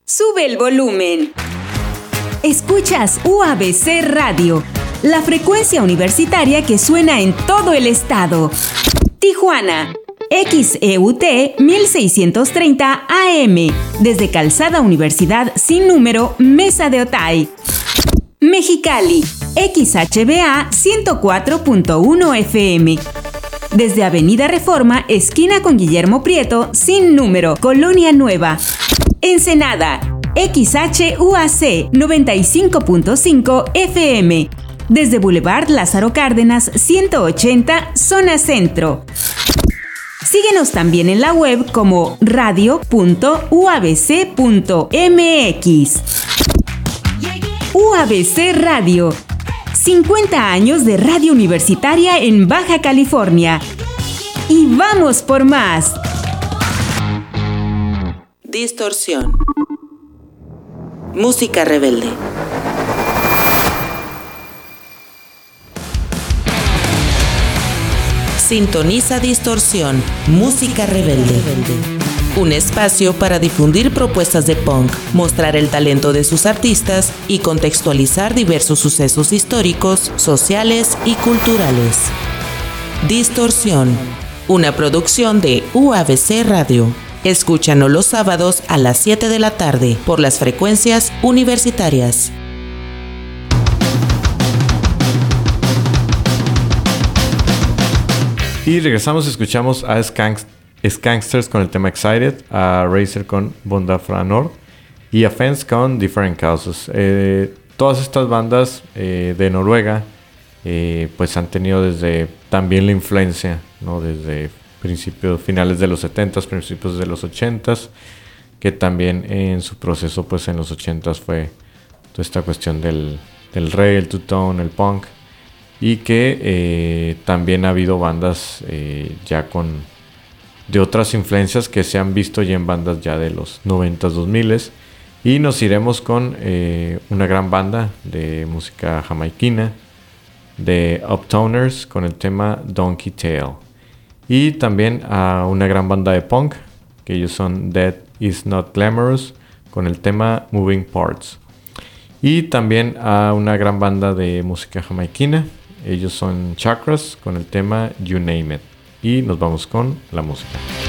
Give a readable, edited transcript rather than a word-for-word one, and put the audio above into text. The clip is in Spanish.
Sube el volumen. Escuchas UABC Radio, la frecuencia universitaria que suena en todo el estado. Tijuana, XEUT 1630 AM, desde Calzada Universidad sin número, Mesa de Otay. Mexicali, XHBA 104.1 FM, desde Avenida Reforma, esquina con Guillermo Prieto, sin número, Colonia Nueva. Ensenada, XHUAC 95.5 FM, desde Boulevard Lázaro Cárdenas 180, zona centro. Síguenos también en la web como radio.uabc.mx. UABC Radio, 50 años de radio universitaria en Baja California. Y vamos por más. Distorsión. Música rebelde. Sintoniza Distorsión, Música Rebelde. Un espacio para difundir propuestas de punk, mostrar el talento de sus artistas y contextualizar diversos sucesos históricos, sociales y culturales. Distorsión, una producción de UABC Radio. Escúchanos los sábados a las 7 de la tarde por las frecuencias universitarias. Y regresamos, escuchamos a Skanksters con el tema Excited, a Razer con Bonda Fra Nord y a Fence con Different Causes. Todas estas bandas de Noruega pues han tenido desde también la influencia, ¿no? Desde finales de los 70s, principios de los 80s, que también en su proceso pues en los 80s fue toda esta cuestión del reggae, el two-tone, el punk. Y que también ha habido bandas ya de otras influencias que se han visto ya en bandas ya de los 90s, 2000s. Y nos iremos con una gran banda de música jamaiquina, de Uptoners, con el tema Donkey Tail. Y también a una gran banda de punk, que ellos son Dead Is Not Glamorous, con el tema Moving Parts. Y también a una gran banda de música jamaiquina. Ellos son Chakras con el tema You Name It. Y nos vamos con la música.